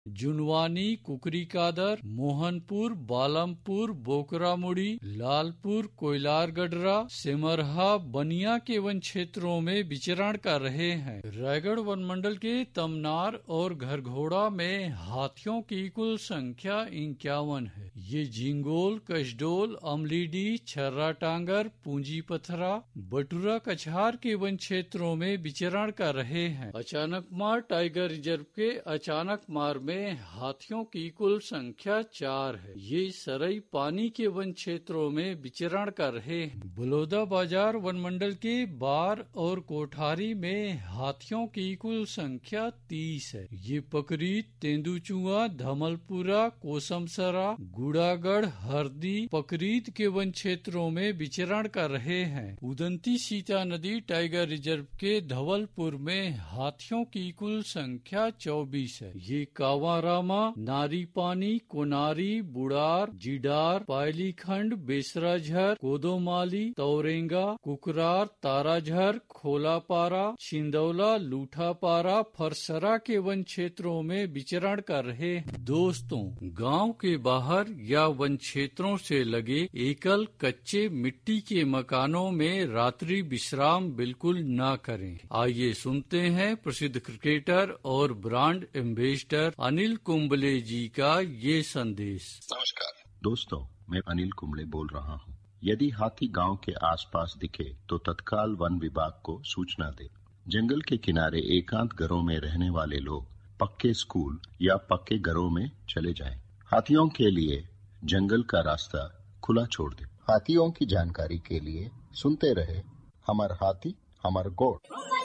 जुनवानी, कुकरीकादर, मोहनपुर, बालमपुर, बोकरामुड़ी, लालपुर, कोयलारगढ़, सिमरहा, बनिया के वन क्षेत्रों में विचरण कर रहे हैं। रायगढ़ वन मंडल के तमनार और घरघोड़ा में हाथियों की कुल संख्या 51 है। ये झिंगोल, कसडोल, अमलीडी, छर्रा टांगर, पूंजी पथरा, बटुरा कछार के वन क्षेत्रों में विचरण कर रहे हैं। अचानकमार टाइगर रिजर्व के अचानकमार में हाथियों की कुल संख्या 4 है। ये सरई पानी के वन क्षेत्रों में विचरण कर रहे हैं। बलौदा बाजार वन मंडल के बार और कोठारी में हाथियों की कुल संख्या 30 है। ये पकरीत, तेंदुचुआ, धमलपुरा, कोसमसरा, गुड़ागढ़, हरदी, पकरीत के वन क्षेत्रों में विचरण कर रहे हैं। उदंती सीता नदी टाइगर रिजर्व के धवलपुर में हाथियों की कुल संख्या 24 है। ये कावारामा, नारी पानी, कोनारी, बुड़ार, जिडार, पायलीखंड, बेसराझर, कोदोमाली, तौरेंगा, कुकरार, ताराझर, खोलापारा, छिंदौला, लूठापारा, फरसरा के वन क्षेत्रों में विचरण कर रहे हैं। दोस्तों, गांव के बाहर या वन क्षेत्रों से लगे एकल कच्चे मिट्टी के मकानों में रात्रि विश्राम बिल्कुल न करें। आइए सुनते हैं प्रसिद्ध क्रिकेटर और ब्रांड एम्बेसडर अनिल कुंबले जी का ये संदेश। नमस्कार दोस्तों, मैं अनिल कुंबले बोल रहा हूँ। यदि हाथी गांव के आसपास दिखे तो तत्काल वन विभाग को सूचना दे। जंगल के किनारे एकांत घरों में रहने वाले लोग पक्के स्कूल या पक्के घरों में चले जाएं। हाथियों के लिए जंगल का रास्ता खुला छोड़ दे। हाथियों की जानकारी के लिए सुनते रहे हमार हाथी हमार गोठ।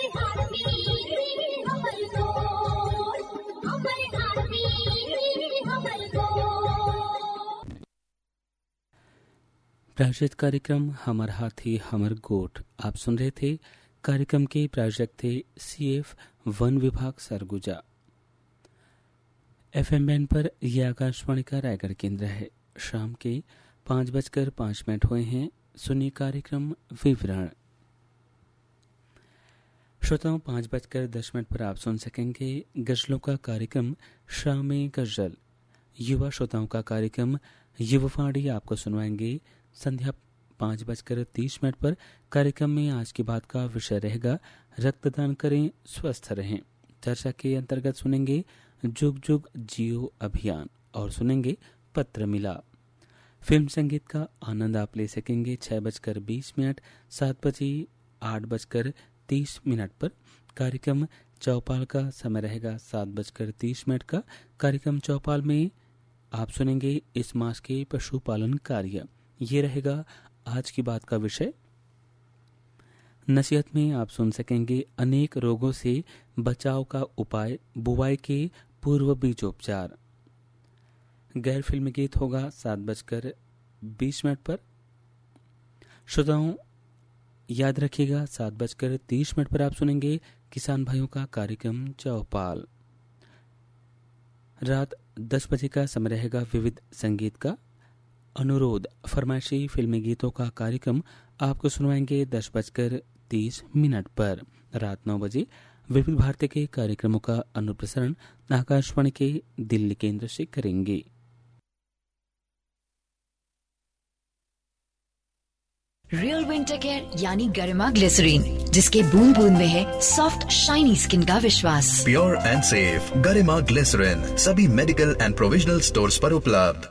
प्रायोजित कार्यक्रम हमर हाथी हमर गोठ आप सुन रहे थे। कार्यक्रम के प्रायोजक थे CF वन विभाग सरगुजा। FM बैंड पर यह आकाशवाणी का रायगढ़ केंद्र है। शाम के 5:05 हुए हैं। सुनिए कार्यक्रम विवरण। श्रोताओं, 5:10 पर आप सुन सकेंगे गजलों का कार्यक्रम शाम गजल। युवा श्रोताओं का कार्यक्रम युववाणी आपको सुनवाएंगे संध्या 5:30 पर। कार्यक्रम में आज की बात का विषय रहेगा रक्तदान करें स्वस्थ रहें। चर्चा के अंतर्गत सुनेंगे जुग जुग जियो अभियान और सुनेंगे पत्र मिला। फिल्म संगीत का आनंद आप ले सकेंगे 6:20, 7 बजे 8:30 पर। कार्यक्रम चौपाल का समय रहेगा 7:30 का। कार्यक्रम चौपाल में आप सुनेंगे इस मास के पशुपालन कार्य। ये रहेगा आज की बात का विषय। नसीहत में आप सुन सकेंगे अनेक रोगों से बचाव का उपाय, बुआई के पूर्व बीजोपचार। गैर फिल्मी गीत होगा 7:20 पर। श्रोताओं, याद रखिएगा 7:30 पर आप सुनेंगे किसान भाइयों का कार्यक्रम चौपाल। रात 10 बजे का समय रहेगा विविध संगीत का अनुरोध। फरमाइशी फिल्मी गीतों का कार्यक्रम आपको सुनवाएंगे 10:30 पर। रात 9 बजे विविध भारती के कार्यक्रमों का अनुप्रसारण आकाशवाणी के दिल्ली केंद्र से करेंगे। रियल विंटर केयर यानी गरिमा ग्लिसरीन, जिसके बूंद बूंद में है सॉफ्ट शाइनी स्किन का विश्वास। Pure and safe Garima glycerine सभी मेडिकल एंड प्रोविजनल स्टोर्स पर उपलब्ध।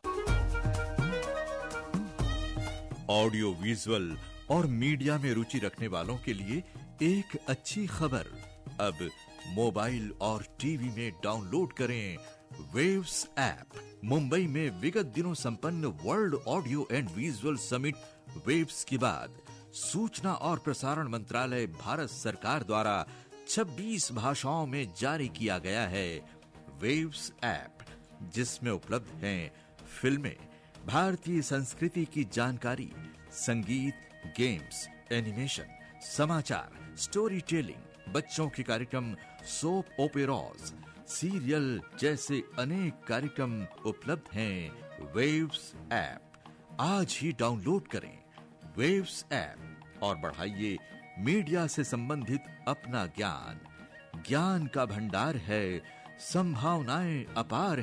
ऑडियो विजुअल और मीडिया में रुचि रखने वालों के लिए एक अच्छी खबर। अब मोबाइल और टीवी में डाउनलोड करें वेव्स ऐप। मुंबई में विगत दिनों संपन्न world audio and visual summit waves के बाद सूचना और प्रसारण मंत्रालय भारत सरकार द्वारा 26 भाषाओं में जारी किया गया है वेव्स ऐप, जिसमें उपलब्ध हैं फिल्में, भारतीय संस्कृति की जानकारी, संगीत, गेम्स, एनिमेशन, समाचार, स्टोरी टेलिंग, बच्चों के कार्यक्रम, सोप ओपेराज, सीरियल जैसे अनेक कार्यक्रम उपलब्ध हैं वेव्स ऐप। आज ही डाउनलोड करें वेव्स ऐप और बढ़ाइए मीडिया से संबंधित अपना ज्ञान। ज्ञान का भंडार है, संभावनाएं अपार